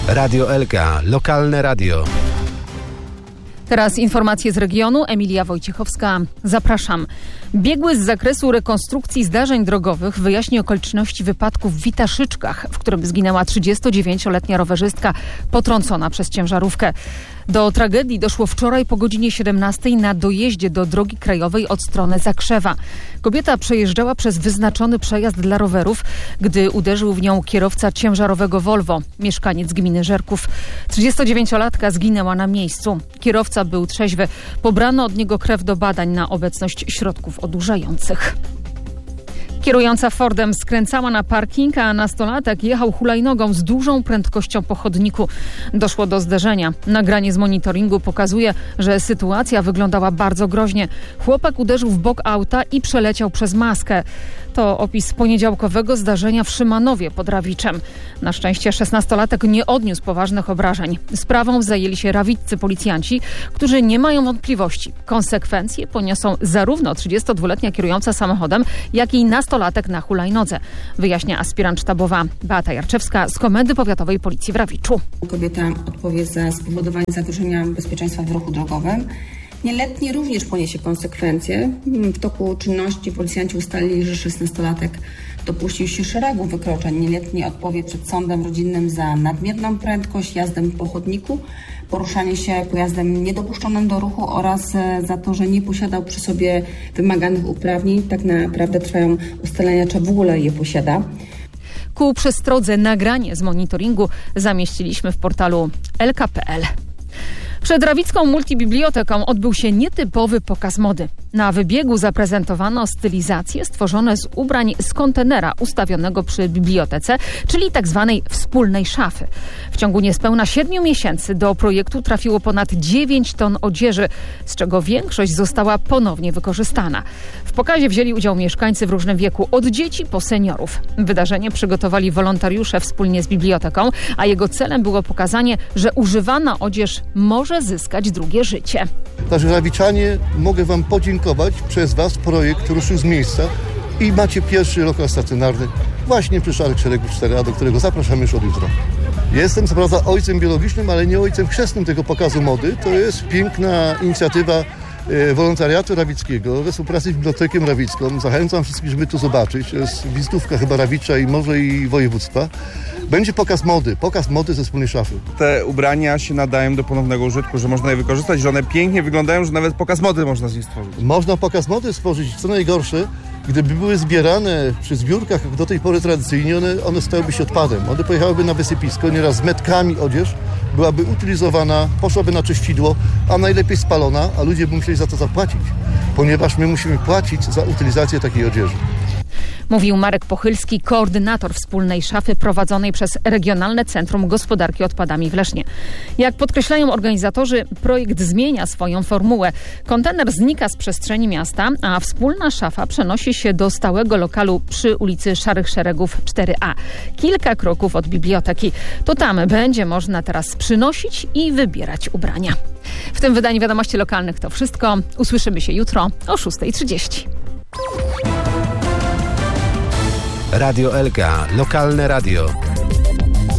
Radio Elka, lokalne radio. Teraz informacje z regionu. Emilia Wojciechowska. Zapraszam. Biegły z zakresu rekonstrukcji zdarzeń drogowych wyjaśni okoliczności wypadku w Witaszyczkach, w którym zginęła 39-letnia rowerzystka potrącona przez ciężarówkę. Do tragedii doszło wczoraj po godzinie 17 na dojeździe do drogi krajowej od strony Zakrzewa. Kobieta przejeżdżała przez wyznaczony przejazd dla rowerów, gdy uderzył w nią kierowca ciężarowego Volvo, mieszkaniec gminy Żerków. 39-latka zginęła na miejscu. Kierowca był trzeźwy. Pobrano od niego krew do badań na obecność środków odurzających. Kierująca Fordem skręcała na parking, a nastolatek jechał hulajnogą z dużą prędkością po chodniku. Doszło do zderzenia. Nagranie z monitoringu pokazuje, że sytuacja wyglądała bardzo groźnie. Chłopak uderzył w bok auta i przeleciał przez maskę. To opis poniedziałkowego zdarzenia w Szymanowie pod Rawiczem. Na szczęście 16-latek nie odniósł poważnych obrażeń. Sprawą zajęli się rawiccy policjanci, którzy nie mają wątpliwości. Konsekwencje poniosą zarówno 32-letnia kierująca samochodem, jak i nastolatek na hulajnodze. Wyjaśnia aspirant sztabowa Beata Jarczewska z Komendy Powiatowej Policji w Rawiczu. Kobieta odpowie za spowodowanie zagrożenia bezpieczeństwa w ruchu drogowym. Nieletni również poniesie konsekwencje. W toku czynności policjanci ustalili, że 16-latek dopuścił się szeregu wykroczeń. Nieletni odpowie przed sądem rodzinnym za nadmierną prędkość, jazdę po chodniku, poruszanie się pojazdem niedopuszczonym do ruchu oraz za to, że nie posiadał przy sobie wymaganych uprawnień. Tak naprawdę trwają ustalenia, czy w ogóle je posiada. Ku przestrodze nagranie z monitoringu zamieściliśmy w portalu lk.pl. Przed rawicką multibiblioteką odbył się nietypowy pokaz mody. Na wybiegu zaprezentowano stylizacje stworzone z ubrań z kontenera ustawionego przy bibliotece, czyli tzw. wspólnej szafy. W ciągu niespełna 7 miesięcy do projektu trafiło ponad 9 ton odzieży, z czego większość została ponownie wykorzystana. W pokazie wzięli udział mieszkańcy w różnym wieku, od dzieci po seniorów. Wydarzenie przygotowali wolontariusze wspólnie z biblioteką, a jego celem było pokazanie, że używana odzież może zyskać drugie życie. Także rawiczanie, mogę Wam podziękować. Przez Was projekt ruszył z miejsca i macie pierwszy lokal stacjonarny właśnie przy Szarych Szeregów 4A, do którego zapraszamy już od jutra. Jestem co prawda ojcem biologicznym, ale nie ojcem chrzestnym tego pokazu mody. To jest piękna inicjatywa wolontariatu rawickiego we współpracy z Biblioteką Rawicką. Zachęcam wszystkich, żeby to zobaczyć. To jest wizytówka chyba Rawicza i może i województwa. Będzie pokaz mody ze wspólnej szafy. Te ubrania się nadają do ponownego użytku, że można je wykorzystać, że one pięknie wyglądają, że nawet pokaz mody można z nich stworzyć. Można pokaz mody stworzyć, co najgorsze, gdyby były zbierane przy zbiórkach jak do tej pory tradycyjnie, one stałyby się odpadem. One pojechałyby na wysypisko, nieraz z metkami odzież, byłaby utylizowana, poszłaby na czyścidło, a najlepiej spalona, a ludzie by musieli za to zapłacić, ponieważ my musimy płacić za utylizację takiej odzieży. Mówił Marek Pochylski, koordynator wspólnej szafy prowadzonej przez Regionalne Centrum Gospodarki Odpadami w Lesznie. Jak podkreślają organizatorzy, projekt zmienia swoją formułę. Kontener znika z przestrzeni miasta, a wspólna szafa przenosi się do stałego lokalu przy ulicy Szarych Szeregów 4A. Kilka kroków od biblioteki. To tam będzie można teraz przynosić i wybierać ubrania. W tym wydaniu Wiadomości Lokalnych to wszystko. Usłyszymy się jutro o 6:30. Radio Elka, lokalne radio.